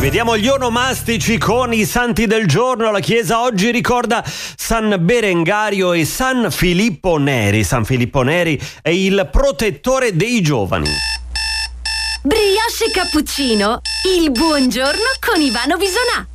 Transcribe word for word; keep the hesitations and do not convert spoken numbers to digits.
Vediamo gli onomastici con i santi del giorno. La Chiesa oggi ricorda San Berengario e San Filippo Neri. San Filippo Neri è il protettore dei giovani. Brioche cappuccino, il buongiorno con Ivano Bisonà.